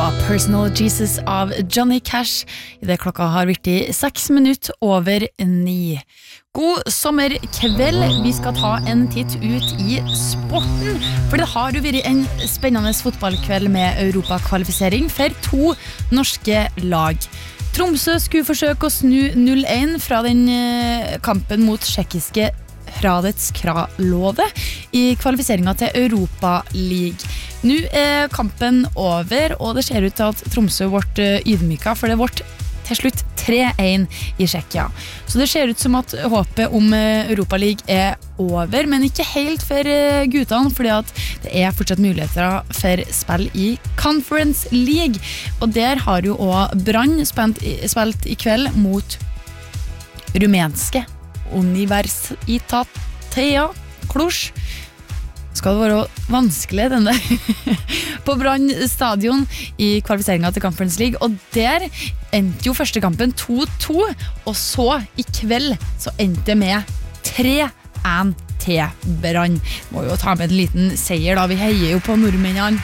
var Personal Jesus av Johnny Cash. I det klokka har vært i 6 minutter over 9. God sommerkveld. Vi skal ta en titt ut i sporten, for det har jo vært en spennende fotballkveld med europakvalifisering for 2 norske lag. Tromsø skulle forsøke å snu 0-1 fra den kampen mot tsjekkiske Hradec Kralove i kvalifiseringen til Europa League. Nå er kampen over, og det ser ut til at Tromsø ble ydmyket, for det ble til slutt 3-1 i Tsjekkia. Så det ser ut som at håpet om Europa League er over, men ikke helt for guttene, fordi at det er fortsatt muligheter for spill i Conference League. Og der har jo også Brann spilt i kveld mot rumenske Universitatea Cluj. Skal det være vanskelig denne på Brann stadion i kvalifiseringen til Conference League, og der endte jo første kampen 2-2, og så i kveld så endte det med 3-1 til Brann. Må jo ta med en liten seier da, vi heier jo på nordmennene.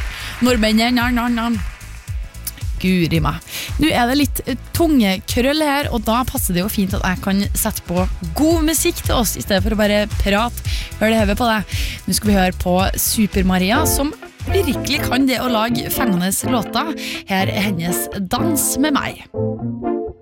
Guri meg. Nå er det litt tungekrøll her, og da passer det jo fint at jeg kan sette på god musikk til oss, i stedet for å bare prate. Hør det høyet på deg. Nå skal vi høre på Super Maria, som virkelig kan det å lage fengende låter. Her er hennes Dans med meg.